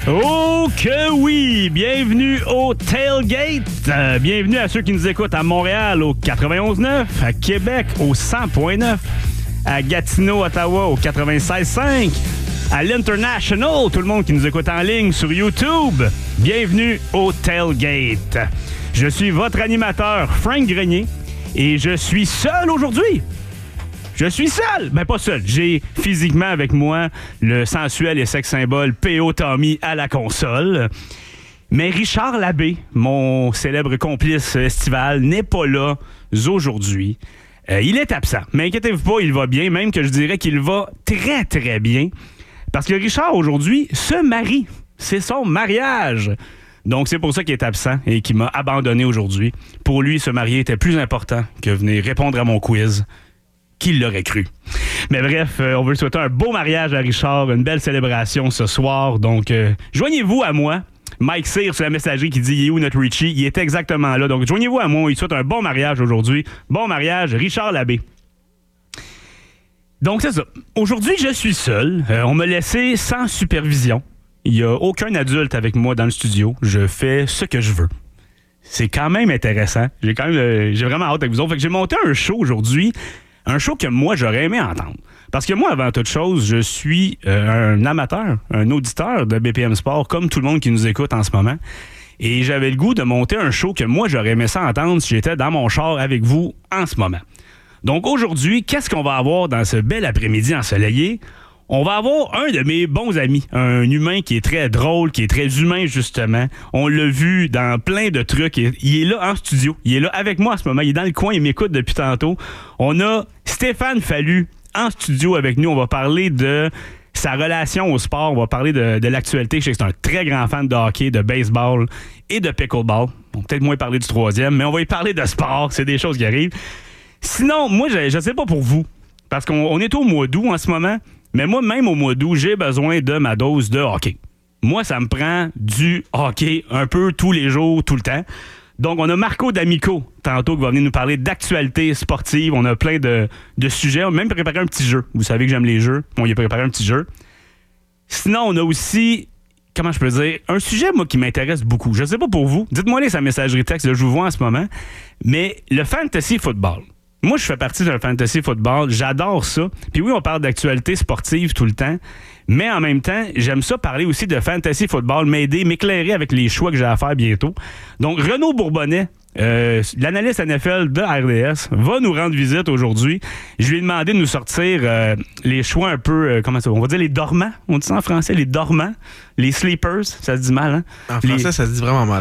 Oh que oui! Bienvenue au Tailgate. Bienvenue à ceux qui nous écoutent à Montréal au 91.9, à Québec au 100.9, à Gatineau, Ottawa au 96.5, à l'International, tout le monde qui nous écoute en ligne sur YouTube. Bienvenue au Tailgate. Je suis votre animateur, Frank Grenier, et je suis seul aujourd'hui. Je suis seul! Ben pas seul. J'ai physiquement avec moi le sensuel et sex symbole P.O. Tommy à la console. Mais Richard Labbé, mon célèbre complice estival, n'est pas là aujourd'hui. Il est absent. Mais inquiétez-vous pas, il va bien. Même que je dirais qu'il va très, très bien. Parce que Richard, aujourd'hui, se marie. C'est son mariage. Donc, c'est pour ça qu'il est absent et qu'il m'a abandonné aujourd'hui. Pour lui, se marier était plus important que venir répondre à mon quiz. Qui l'aurait cru? Mais bref, on veut souhaiter un beau mariage à Richard, une belle célébration ce soir. Donc, joignez-vous à moi. Mike Cyr sur la messagerie qui dit « Il est où notre Richie? » Il est exactement là. Donc, joignez-vous à moi. Il souhaite un bon mariage aujourd'hui. Bon mariage, Richard Labbé. Donc, c'est ça. Aujourd'hui, je suis seul. On m'a laissé sans supervision. Il n'y a aucun adulte avec moi dans le studio. Je fais ce que je veux. C'est quand même intéressant. J'ai vraiment hâte avec vous autres. Fait que j'ai monté un show aujourd'hui. Un show que moi, j'aurais aimé entendre. Parce que moi, avant toute chose, je suis un amateur, un auditeur de BPM Sport, comme tout le monde qui nous écoute en ce moment. Et j'avais le goût de monter un show que moi, j'aurais aimé ça entendre si j'étais dans mon char avec vous en ce moment. Donc aujourd'hui, qu'est-ce qu'on va avoir dans ce bel après-midi ensoleillé? On va avoir un de mes bons amis, un humain qui est très drôle, qui est très humain, justement. On l'a vu dans plein de trucs. Il est là en studio. Il est là avec moi en ce moment. Il est dans le coin, il m'écoute depuis tantôt. On a Stéphane Fallu en studio avec nous. On va parler de sa relation au sport. On va parler de l'actualité. Je sais que c'est un très grand fan de hockey, de baseball et de pickleball. On va peut-être moins parler du troisième, mais on va y parler de sport. C'est des choses qui arrivent. Sinon, moi, je sais pas pour vous, parce qu'on est au mois d'août en ce moment. Mais moi, même au mois d'août, j'ai besoin de ma dose de hockey. Moi, ça me prend du hockey un peu tous les jours, tout le temps. Donc, on a Marco D'Amico, tantôt, qui va venir nous parler d'actualité sportive. On a plein de sujets. On a même préparé un petit jeu. Vous savez que j'aime les jeux. On y a préparé un petit jeu. Sinon, on a aussi, comment je peux dire, un sujet, moi, qui m'intéresse beaucoup. Je ne sais pas pour vous. Dites-moi sa messagerie texte. Là, je vous vois en ce moment. Mais le fantasy football. Moi, je fais partie d'un fantasy football. J'adore ça. Puis oui, on parle d'actualité sportive tout le temps. Mais en même temps, j'aime ça parler aussi de fantasy football, m'éclairer avec les choix que j'ai à faire bientôt. Donc, Renaud Bourbonnais, l'analyste NFL de RDS, va nous rendre visite aujourd'hui. Je lui ai demandé de nous sortir les choix un peu, comment ça, on va dire les dormants. On dit ça en français, les dormants, les sleepers, ça se dit mal, hein? En français, ça se dit vraiment mal.